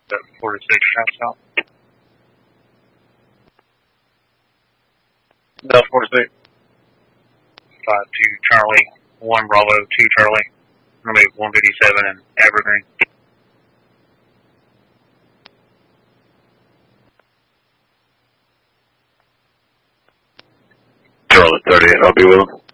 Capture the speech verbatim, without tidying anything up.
That forty-six traffic stop. Delta forty-six. five two Charlie, one Bravo, two Charlie. Remove one fifty-seven and Evergreen. Charlie thirty-eight, I'll be with him.